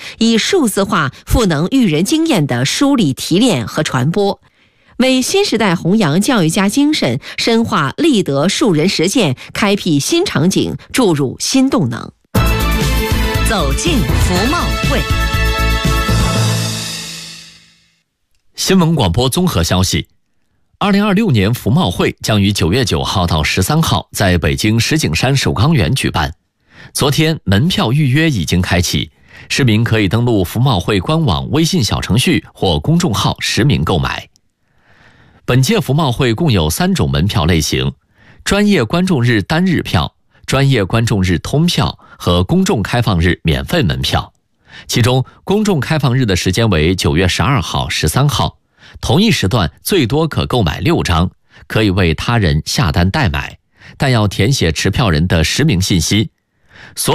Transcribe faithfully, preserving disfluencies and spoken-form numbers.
以数字化赋能育人经验的梳理提炼和传播，为新时代弘扬教育家精神、深化立德树人实践开辟新场景注入新动能。走进服贸会。 新闻广播综合消息，二零二六年服贸会将于九月九号到十三号在北京石景山首钢园举办。昨天门票预约已经开启，市民可以登录服贸会官网微信小程序或公众号实名购买。本届服贸会共有三种门票类型：专业观众日单日票、专业观众日通票和公众开放日免费门票。其中公众开放日的时间为九月十二号、十三号，同一时段最多可购买六张，可以为他人下单代买，但要填写持票人的实名信息。所